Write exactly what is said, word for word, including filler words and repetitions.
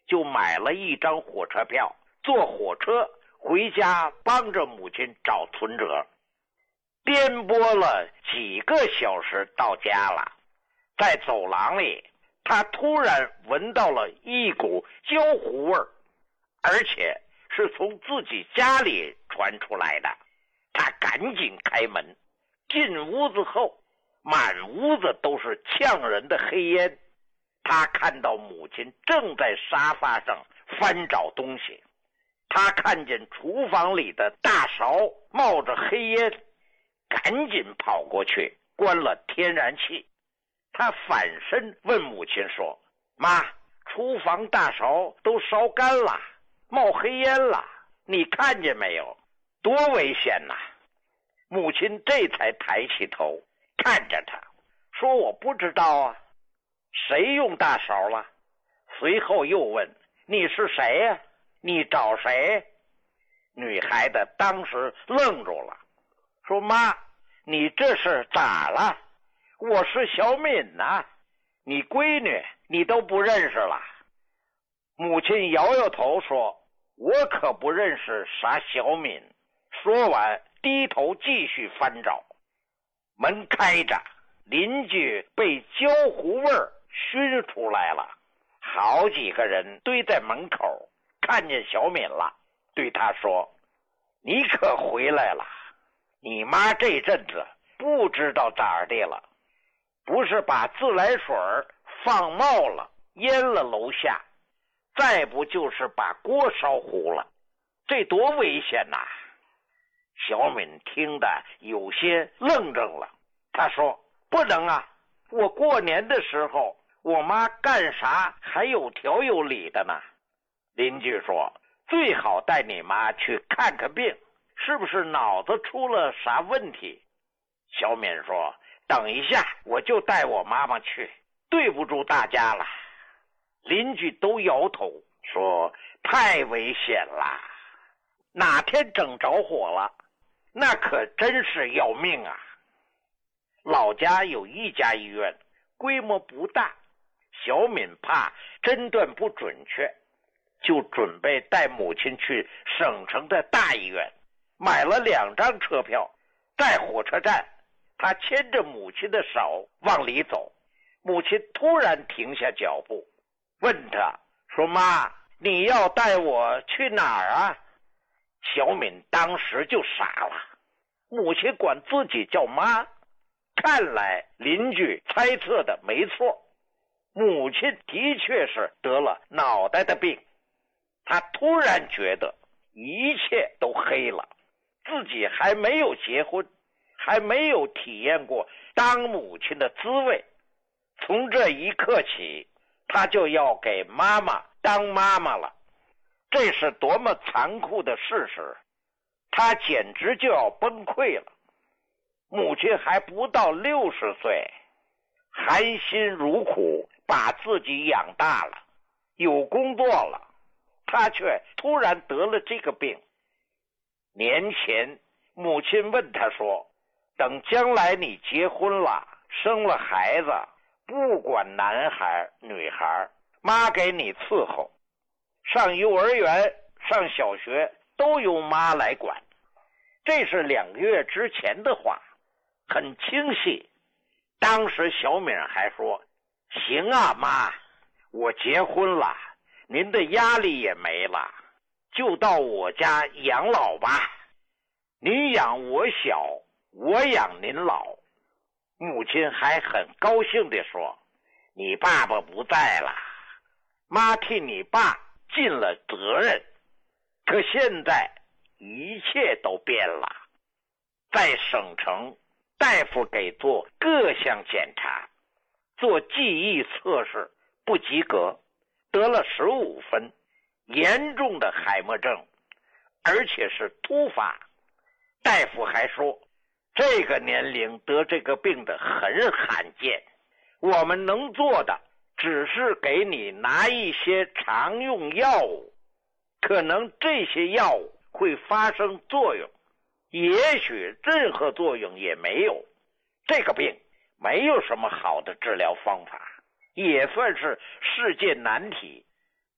就买了一张火车票，坐火车回家帮着母亲找存折。颠簸了几个小时到家了，在走廊里，他突然闻到了一股焦糊味儿，而且是从自己家里传出来的。他赶紧开门，进屋子后，满屋子都是呛人的黑烟。他看到母亲正在沙发上翻找东西，他看见厨房里的大勺冒着黑烟，赶紧跑过去关了天然气。他反身问母亲说：妈，厨房大勺都烧干了，冒黑烟了，你看见没有？多危险呐！母亲这才抬起头看着他，说：我不知道啊，谁用大勺了？随后又问：你是谁呀？你找谁？女孩子当时愣住了，说：妈，你这是咋了？我是小敏呐，你闺女你都不认识了。母亲摇摇头说：我可不认识啥小敏。说完低头继续翻找。门开着，邻居被焦糊味儿熏出来了，好几个人堆在门口，看见小敏了，对他说：你可回来了，你妈这阵子不知道咋儿的了，不是把自来水放冒了淹了楼下，再不就是把锅烧糊了，这多危险呐！小敏听得有些愣怔了，他说：不能啊，我过年的时候我妈干啥还有条有理的呢。邻居说：最好带你妈去看看病，是不是脑子出了啥问题？小敏说：等一下我就带我妈妈去，对不住大家了。邻居都摇头说：太危险了，哪天整着火了，那可真是要命啊！老家有一家医院，规模不大，小敏怕诊断不准确，就准备带母亲去省城的大医院，买了两张车票。在火车站，他牵着母亲的手往里走，母亲突然停下脚步，问他说：妈，你要带我去哪儿啊？小敏当时就傻了，母亲管自己叫妈，看来邻居猜测的没错，母亲的确是得了脑袋的病。他突然觉得一切都黑了，自己还没有结婚，还没有体验过当母亲的滋味，从这一刻起，他就要给妈妈当妈妈了。这是多么残酷的事实，他简直就要崩溃了。母亲还不到六十岁，含辛茹苦把自己养大了，有工作了，他却突然得了这个病。年前母亲问他说：等将来你结婚了，生了孩子，不管男孩女孩，妈给你伺候，上幼儿园上小学都由妈来管。这是两个月之前的话，很清晰。当时小敏还说：行啊妈，我结婚了，您的压力也没了，就到我家养老吧，您养我小，我养您老。母亲还很高兴地说：你爸爸不在了，妈替你爸尽了责任。可现在一切都变了，在省城，大夫给做各项检查，做记忆测试不及格，得了十五分，严重的海默症，而且是突发。大夫还说，这个年龄得这个病的很罕见，我们能做的只是给你拿一些常用药物，可能这些药物会发生作用，也许任何作用也没有。这个病没有什么好的治疗方法，也算是世界难题。